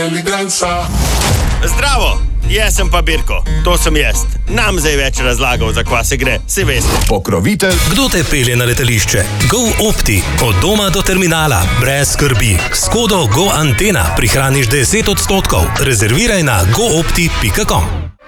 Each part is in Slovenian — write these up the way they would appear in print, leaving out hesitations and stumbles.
Zdravo, jaz sem pa Birko, to sem jaz. Nam zdaj več razlagal, za kva se gre, si veste. Pokrovitelj. Kdo te pelje na letališče? GoOpti. Od doma do terminala. Brez skrbi. S kodo GoAntena prihraniš 10%. Rezerviraj na goopti.com.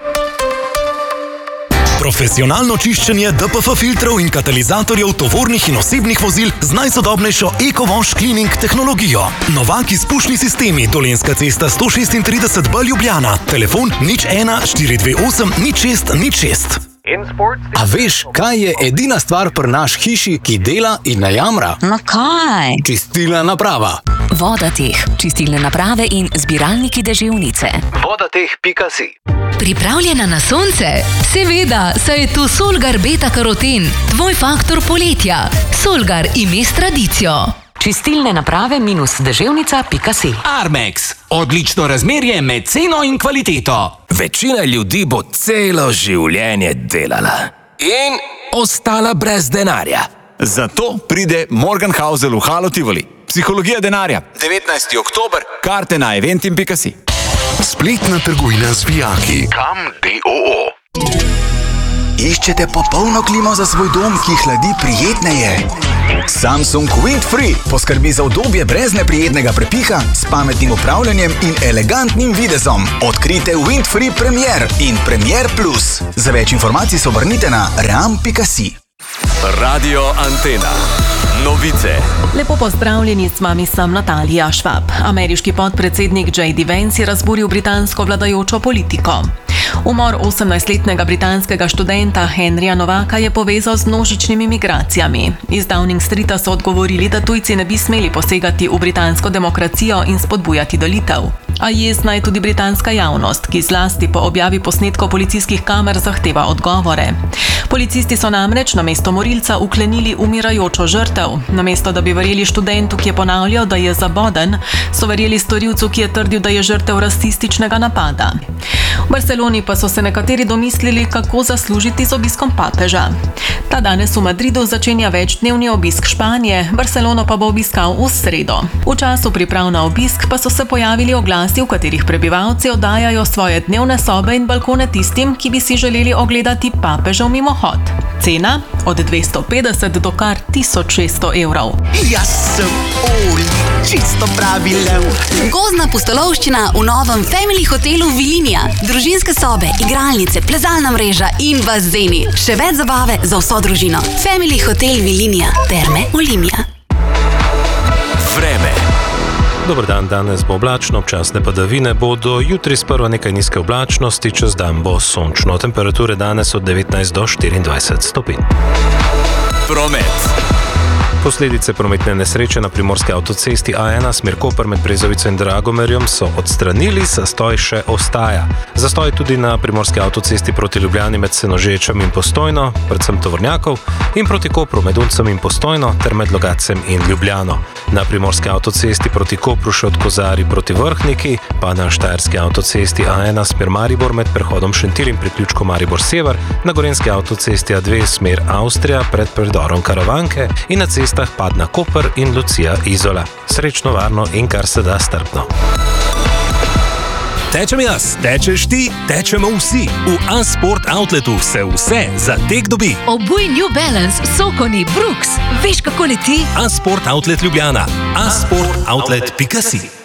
Profesionalno čiščenje DPF filtrov in katalizatorjev tovornih in osebnih vozil z najsodobnejšo EcoWash Cleaning tehnologijo. Novak izpušni sistemi, Dolenjska cesta 136B Ljubljana. Telefon 01 428 06 06. A veš, kaj je edina stvar pri naš hiši, ki dela in ne jamra? No kaj? Čistilna naprava. Vodateh, čistilne naprave in zbiralniki deževnice. Vodateh.si. Pripravljena na sonce? Seveda, saj je tu Solgar beta-karoten, tvoj faktor poletja. Solgar ime s tradicijo. Čistilne naprave -deževnica.si. Armex. Odlično razmerje med ceno in kvaliteto. Večina ljudi bo celo življenje delala in ostala brez denarja. Zato pride Morgenhausel v Halo Tivoli. Psihologija denarja. 19. oktober. Karte na eventim.si. Spletna trgovina z vijaki. Kam d.o.o. Iščete popolno klimo za svoj dom, ki hladi prijetneje? Samsung Windfree poskrbi za udobje brez neprijetnega prepiha, s pametnim upravljanjem in elegantnim videzom. Odkrite Windfree Premier in Premier Plus. Za več informacij se obrnite na ram.si. Radio Antena. Novice. Lepo pozdravljeni, s vami sem Natalija Švab. Ameriški podpredsednik J.D. Vance je razburil britansko vladajočo politiko. Umor 18-letnega britanskega študenta Henryja Novaka je povezal z množičnimi migracijami. Iz Downing Streeta so odgovorili, da tujci ne bi smeli posegati v britansko demokracijo in spodbujati delitev. A jezna je tudi britanska javnost, ki zlasti po objavi posnetkov policijskih kamer zahteva odgovore. Policisti so namreč namesto morilca uklenili umirajočo žrtev. Namesto da bi verjeli študentu, ki je ponavljal, da je zaboden, so verjeli storilcu, ki je trdil, da je žrtev rasističnega napada. V Barceloni pa so se nekateri domislili, kako zaslužiti z obiskom papeža. Ta danes v Madridu začenja večdnevni obisk Španije, Barcelono pa bo obiskal v sredo. V času priprav na obisk pa so se pojavili oglasi, v katerih prebivalci oddajajo svoje dnevne sobe in balkone tistim, ki bi si želeli ogledati papežev mimohod. Cena od 250 do kar 1600 evrov. Jaz sem Oli, čisto pravi lev. Gozdna pustolovščina v novem Family hotelu Vilinija. Družinske sobe, igralnice, plezalna mreža in bazeni. Še več zabave za vso družino. Family hotel Vilinija. Terme Olimia. Vreme. Dober dan, danes bo oblačno, občasne padavine bodo, jutri sprva nekaj nizke oblačnosti, čez dan bo sončno. Temperature danes od 19 do 24 stopinj. Promet. Posledice prometne nesreče na primorski avtocesti A1 smer Koper med Brezovico in Dragomerjem so odstranili, zastoj še ostaja. Zastoj tudi na primorski avtocesti proti Ljubljani med Senožečem in Postojno, predvsem tovornjakov, in proti Kopru med Uncem in Postojno ter med Logacem in Ljubljano. Na primorski avtocesti proti Kopru še od Kozari proti Vrhniki, pa na štajerski avtocesti A1 smer Maribor med prehodom Šentilj in priključkom Maribor Sever, na gorenjski avtocesti A2 smer Avstrija pred predorom Karavanke in na cesti Padna Koper in Lucija Izola. Srečno, varno in kar se da strpno. Tečem jaz, tečeš ti, tečemo vsi. V A-Sport Outletu se vse za tek dobi. Obuj New Balance, Sokoni, Brooks. Veš, kako leti? A-Sport Outlet Ljubljana. A-Sport Outlet.si.